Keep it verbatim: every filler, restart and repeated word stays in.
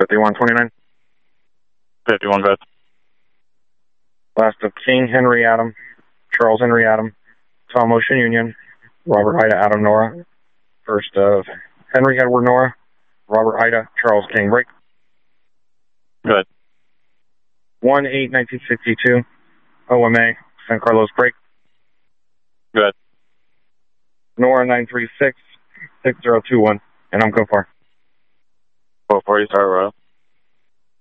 fifty-one twenty-nine. fifty-one good. Last of King Henry Adam, Charles Henry Adam, Tom Ocean Union, Robert Ida Adam Nora. First of Henry Edward Nora, Robert Ida, Charles King break. Good. one eight nineteen sixty-two, O M A, San Carlos break. Good. Nora nine three six, six zero two one, and I'm go far. four forty, start row.